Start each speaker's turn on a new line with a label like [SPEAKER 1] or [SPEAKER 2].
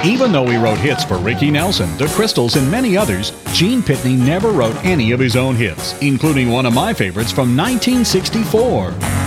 [SPEAKER 1] Even though he wrote hits for Ricky Nelson, The Crystals, and many others, Gene Pitney never wrote any of his own hits, including one of my favorites from 1964.